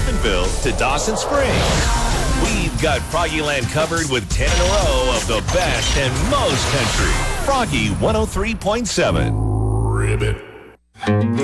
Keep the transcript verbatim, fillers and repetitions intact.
Stephenville to Dawson Springs. We've got Froggyland covered with ten in a row of the best and most country. Froggy one oh three point seven. Ribbit.